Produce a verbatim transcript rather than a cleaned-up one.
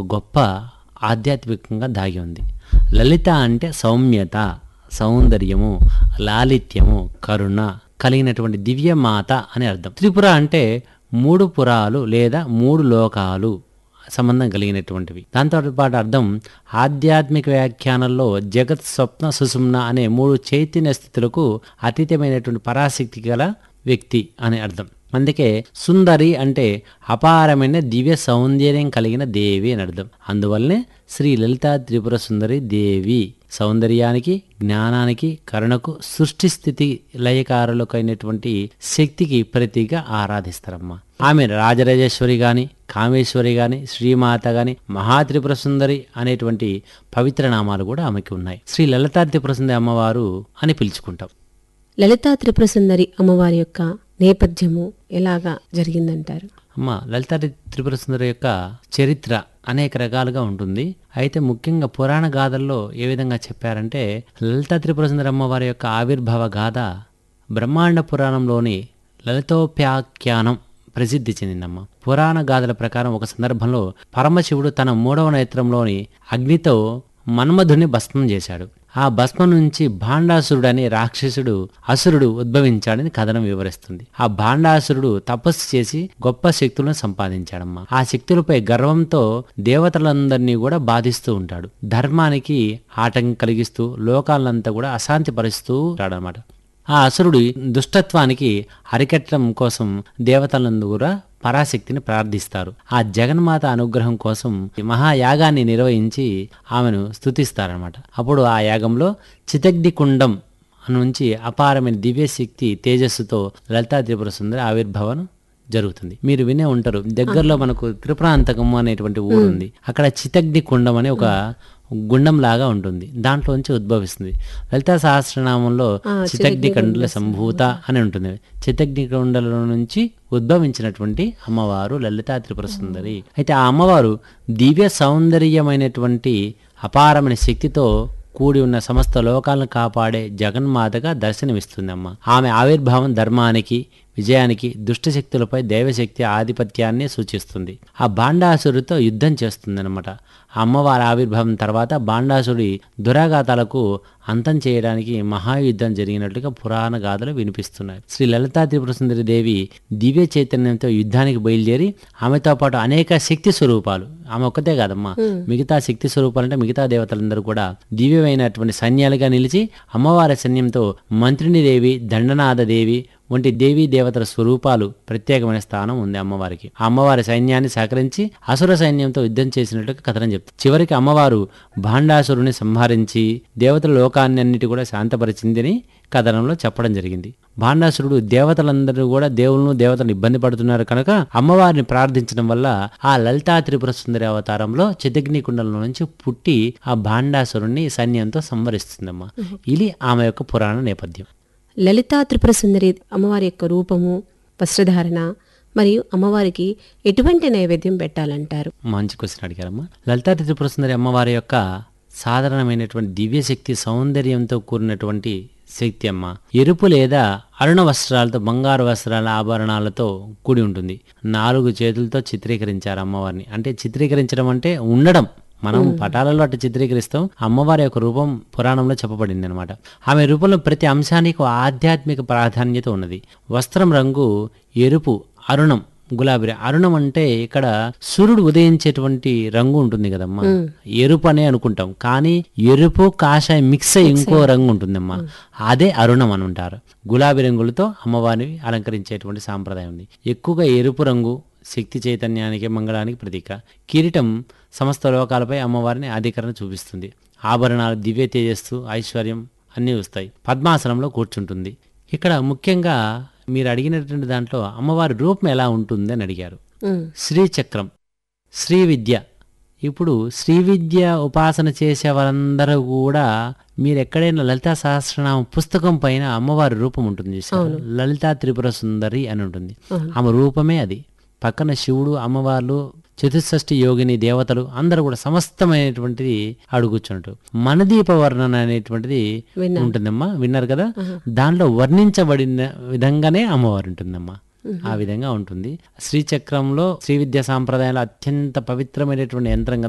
ఒక గొప్ప ఆధ్యాత్మికంగా దాగి ఉంది. లలిత అంటే సౌమ్యత, సౌందర్యము, లాలిత్యము, కరుణ కలిగినటువంటి దివ్యమాత అని అర్థం. త్రిపుర అంటే మూడు పురాలు లేదా మూడు లోకాలు సంబంధం కలిగినటువంటివి. దాంతో పాటు అర్థం ఆధ్యాత్మిక వ్యాఖ్యానంలో జగత్, స్వప్న, సుషుమ్న అనే మూడు చైతన్య స్థితులకు అతీతమైనటువంటి పరాశక్తి గల వ్యక్తి అని అర్థం. అందుకే సుందరి అంటే అపారమైన దివ్య సౌందర్యం కలిగిన దేవి అని అర్థం. అందువల్లనే శ్రీ లలితా త్రిపుర సుందరి దేవి సౌందర్యానికి, జ్ఞానానికి, కరుణకు, సృష్టి స్థితి లయకారులకైనటువంటి శక్తికి ప్రతిగా ఆరాధిస్తారమ్మా. ఆమె రాజరాజేశ్వరి గాని, కామేశ్వరి గాని, శ్రీమాత గాని, మహాత్రిపుర సుందరి అనేటువంటి పవిత్ర నామాలు కూడా ఆమెకి ఉన్నాయి. శ్రీ లలితా త్రిపుర సుందరి అమ్మవారు అని పిలుచుకుంటాం. లలితా త్రిపుర సుందరి అమ్మవారి యొక్క నేపథ్యము ఎలాగా జరిగిందంటారు? అమ్మ, లలితా త్రిపుర సుందరి యొక్క చరిత్ర అనేక రకాలుగా ఉంటుంది. అయితే ముఖ్యంగా పురాణ గాథల్లో ఏ విధంగా చెప్పారంటే, లలితా త్రిపుర సుందరి అమ్మవారి యొక్క ఆవిర్భావ గాథ బ్రహ్మాండ పురాణంలోని లలితోప్యాఖ్యానం ప్రసిద్ధి చెందిందమ్మ. పురాణ గాథల ప్రకారం ఒక సందర్భంలో పరమశివుడు తన మూడవ నేత్రంలోని అగ్నితో మన్మధుని భస్మం చేశాడు. ఆ భస్మం నుంచి భాండాసురుడు అనే రాక్షసుడు అసురుడు ఉద్భవించాడని కథనం వివరిస్తుంది. ఆ భాండాసురుడు తపస్సు చేసి గొప్ప శక్తులను సంపాదించాడమ్మా. ఆ శక్తులపై గర్వంతో దేవతలందరినీ కూడా బాధిస్తూ ఉంటాడు. ధర్మానికి ఆటంకం కలిగిస్తూ లోకాలంతా కూడా అశాంతి పరుస్తూ ఉంటాడనమాట. ఆ అసురుడి దుష్టత్వానికి అరికట్టడం కోసం దేవతలందరూ కూడా పరాశక్తిని ప్రార్థిస్తారు. ఆ జగన్మాత అనుగ్రహం కోసం మహాయాగాన్ని నిర్వహించి ఆమెను స్తుతిస్తారనమాట. అప్పుడు ఆ యాగంలో చితగ్ని కుండం నుంచి అపారమైన దివ్యశక్తి తేజస్సుతో లలితా త్రిపుర సుందరి ఆవిర్భావం జరుగుతుంది. మీరు వినే ఉంటారు, దగ్గరలో మనకు త్రిపురాంతకము అనేటువంటి ఊరు ఉంది. అక్కడ చితగ్ని కుండం అనే ఒక గుండం లాగా ఉంటుంది. దాంట్లోంచి ఉద్భవిస్తుంది. లలితా సహస్రనామంలో చితగ్ని కండుల సంభూత అని ఉంటుంది. చితగ్ని కండుల నుంచి ఉద్భవించినటువంటి అమ్మవారు లలితా త్రిపుర సుందరి. అయితే ఆ అమ్మవారు దివ్య సౌందర్యమైనటువంటి అపారమైన శక్తితో కూడి ఉన్న సమస్త లోకాలను కాపాడే జగన్మాతగా దర్శనమిస్తుందమ్మ. ఆమె ఆవిర్భావం ధర్మానికి, విజయానికి, దుష్టశక్తులపై దైవశక్తి ఆధిపత్యాన్ని సూచిస్తుంది. ఆ భాండాసురుడితో యుద్ధం చేస్తుందన్నమాట. అమ్మవారి ఆవిర్భావం తర్వాత భాండాసుడి దురాఘాతాలకు అంతం చేయడానికి మహాయుద్ధం జరిగినట్లుగా పురాణ గాథలు వినిపిస్తున్నాయి. శ్రీ లలితా త్రిపుర సుందరి దేవి దివ్య చైతన్యంతో యుద్ధానికి బయలుదేరి ఆమెతో పాటు అనేక శక్తి స్వరూపాలు, ఆమె ఒక్కతే కాదమ్మా, మిగతా శక్తి స్వరూపాలు అంటే మిగతా దేవతలందరూ కూడా దివ్యమైనటువంటి సైన్యాలుగా నిలిచి అమ్మవారి సైన్యంతో మంత్రిని దేవి, దండనాథ దేవి వంటి దేవీ దేవతల స్వరూపాలు ప్రత్యేకమైన స్థానం ఉంది అమ్మవారికి. ఆ అమ్మవారి సైన్యాన్ని సహకరించి అసుర సైన్యంతో యుద్ధం చేసినట్టుగా కథనం చెప్తుంది. చివరికి అమ్మవారు భాండాసురుని సంహరించి దేవతల లోకాన్ని అన్నిటి కూడా శాంతపరిచిందని కథనంలో చెప్పడం జరిగింది. భాండాసురుడు దేవతలందరూ కూడా దేవులను దేవతలను ఇబ్బంది పడుతున్నారు కనుక అమ్మవారిని ప్రార్థించడం వల్ల ఆ లలితా త్రిపుర సుందరి అవతారంలో చితగ్ని కుండంలో నుంచి పుట్టి ఆ భాండాసురుణ్ణి సైన్యంతో సంహరిస్తుందమ్మా. ఇది ఆమె యొక్క పురాణ నేపథ్యం. లలితా త్రిపుర సుందరి అమ్మవారి యొక్క రూపము, వస్త్రధారణ మరియు అమ్మవారికి ఎటువంటి నైవేద్యం పెట్టాలంటారు? మంచి క్వశ్చన్ అడిగారమ్మా. లలితా త్రిపుర సుందరి అమ్మవారి యొక్క సాధారణమైనటువంటి దివ్యశక్తి సౌందర్యంతో కూడినటువంటి శక్తి అమ్మ. ఎరుపు లేదా అరుణ వస్త్రాలతో, బంగారు వస్త్రాల ఆభరణాలతో కూడి ఉంటుంది. నాలుగు చేతులతో చిత్రీకరించారు అమ్మవారిని. అంటే చిత్రీకరించడం అంటే ఉండడం, మనం పటాలలో అటు చిత్రీకరిస్తాం. అమ్మవారి యొక్క రూపం పురాణంలో చెప్పబడింది అనమాట. ఆమె రూపంలో ప్రతి అంశానికి ఆధ్యాత్మిక ప్రాధాన్యత ఉన్నది. వస్త్రం రంగు ఎరుపు, అరుణం, గులాబీ. అరుణం అంటే ఇక్కడ సూర్యుడు ఉదయించేటువంటి రంగు ఉంటుంది కదమ్మా, ఎరుపు అనే అనుకుంటాం. కానీ ఎరుపు కాషాయం మిక్స్ అయ్యి ఇంకో రంగు ఉంటుందమ్మా, అదే అరుణం అని ఉంటారు. గులాబీ రంగులతో అమ్మవారిని అలంకరించేటువంటి సాంప్రదాయం ఉంది. ఎక్కువగా ఎరుపు రంగు శక్తి చైతన్యానికి, మంగళానికి ప్రతీక. కిరీటం సమస్త లోకాలపై అమ్మవారిని అధికరణ చూపిస్తుంది. ఆభరణాలు దివ్య తేజస్సు, ఐశ్వర్యం అన్నీ వస్తాయి. పద్మాసనంలో కూర్చుంటుంది. ఇక్కడ ముఖ్యంగా మీరు అడిగినటువంటి దాంట్లో అమ్మవారి రూపం ఎలా ఉంటుంది అని అడిగారు. శ్రీచక్రం, శ్రీ విద్య. ఇప్పుడు శ్రీ విద్య ఉపాసన చేసే వారందరూ కూడా మీరు ఎక్కడైనా లలితా సహస్రనామ పుస్తకం పైన అమ్మవారి రూపం ఉంటుంది, లలితా త్రిపుర సుందరి అని ఉంటుంది. ఆమె రూపమే అది. పక్కన శివుడు, అమ్మవార్లు, చతుషష్ఠి యోగిని దేవతలు అందరూ కూడా సమస్తమైనటువంటిది అడుగుచున్నట్టు. మనదీప వర్ణన అనేటువంటిది ఉంటుందమ్మా, విన్నారు కదా. దాంట్లో వర్ణించబడిన విధంగానే అమ్మవారు ఉంటుందమ్మా. ఆ విధంగా ఉంటుంది. శ్రీచక్రంలో శ్రీ విద్యా సాంప్రదాయంలో అత్యంత పవిత్రమైనటువంటి యంత్రం